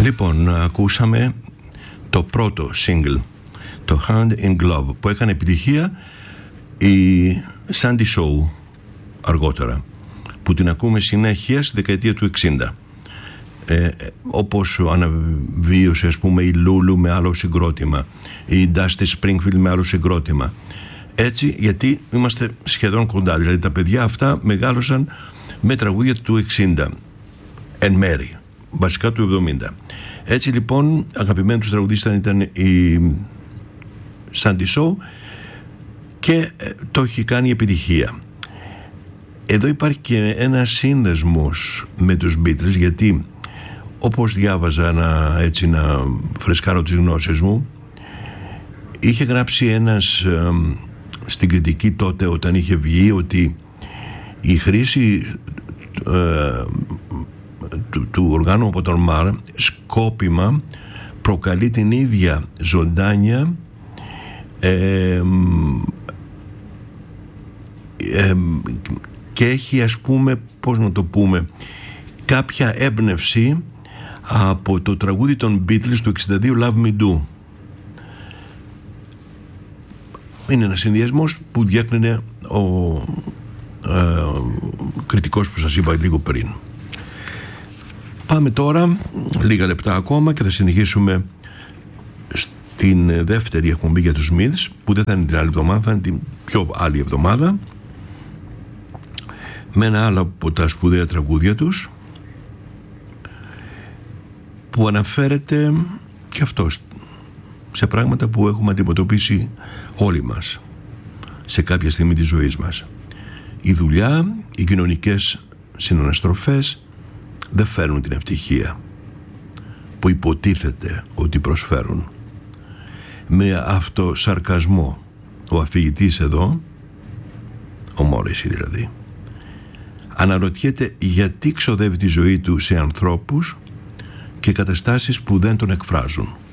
Λοιπόν, ακούσαμε το πρώτο single, το Hand in Glove, που έκανε επιτυχία η Sandy Shaw αργότερα, που την ακούμε συνέχεια στη δεκαετία του 60. Όπως αναβίωσε, ας πούμε, η Lulu με άλλο συγκρότημα, η Dusty Springfield με άλλο συγκρότημα. Έτσι, γιατί είμαστε σχεδόν κοντά, δηλαδή τα παιδιά αυτά μεγάλωσαν με τραγούδια του 60 εν μέρη, βασικά του 70. Έτσι λοιπόν, αγαπημένοι τους τραγουδίστες ήταν η Sandy Shaw και το έχει κάνει επιτυχία. Εδώ υπάρχει και ένας σύνδεσμος με τους Beatles, γιατί όπως διάβαζα να φρεσκάρω τις γνώσεις μου, είχε γράψει ένας στην κριτική τότε όταν είχε βγει ότι η χρήση του οργάνου από τον Marr σκόπιμα προκαλεί την ίδια ζωντάνια και έχει, ας πούμε, πώς να το πούμε, κάποια έμπνευση από το τραγούδι των Beatles του 62, Love Me Do. Είναι ένας συνδυασμός που διέκρινε ο κριτικός που σας είπα λίγο πριν. Πάμε τώρα λίγα λεπτά ακόμα και θα συνεχίσουμε στην δεύτερη εκπομπή για τους Smiths, που δεν θα είναι την άλλη εβδομάδα, θα είναι την πιο άλλη εβδομάδα, με ένα άλλο από τα σπουδαία τραγούδια τους, που αναφέρεται και αυτό σε πράγματα που έχουμε αντιμετωπίσει όλοι μας σε κάποια στιγμή της ζωής μας. Η δουλειά, οι κοινωνικές συναναστροφές δεν φέρνουν την ευτυχία που υποτίθεται ότι προσφέρουν. Με αυτό σαρκασμό ο αφηγητής εδώ, ο Μόρισι δηλαδή, αναρωτιέται γιατί ξοδεύει τη ζωή του σε ανθρώπους και καταστάσεις που δεν τον εκφράζουν.